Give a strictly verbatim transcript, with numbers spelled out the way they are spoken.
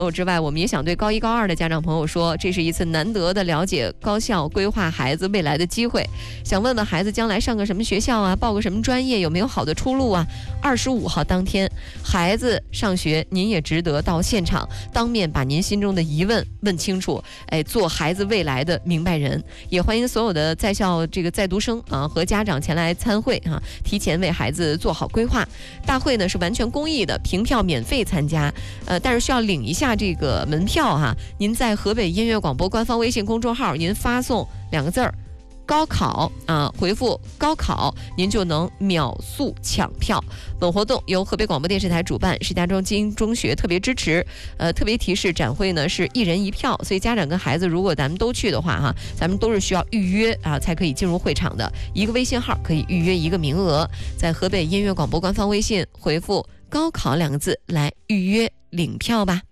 之外，我们也想对高一高二的家长朋友说，这是一次难得的了解高校规划孩子未来的机会。想问问孩子将来上个什么学校啊，报个什么专业，有没有好的出路啊？二十五号当天，孩子上学，您也值得到现场，当面把您心中的疑问问清楚，哎，做孩子未来的明白人。也欢迎所有的在校这个在读生啊和家长前来参会啊，提前为孩子做好规划。大会呢是完全公益的，凭票免费参加，呃，但是需要领一下这个门票哈。您在河北音乐广播官方微信公众号，您发送两个字儿高考啊，回复高考，您就能秒速抢票。本活动由河北广播电视台主办，石家庄精英中学特别支持。呃，特别提示，展会呢是一人一票，所以家长跟孩子如果咱们都去的话哈，咱们都是需要预约啊才可以进入会场的。一个微信号可以预约一个名额，在河北音乐广播官方微信回复高考两个字来预约领票吧。